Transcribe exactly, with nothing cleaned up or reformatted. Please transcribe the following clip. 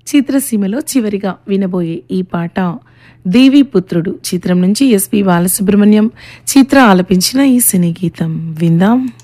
చిత్రసీమలో చివరిగా వినబోయే ఈ పాట దేవీపుత్రుడు చిత్రం నుంచి ఎస్పి బాలసుబ్రహ్మణ్యం చిత్ర ఆలపించిన ఈ సినీ గీతం విందాం.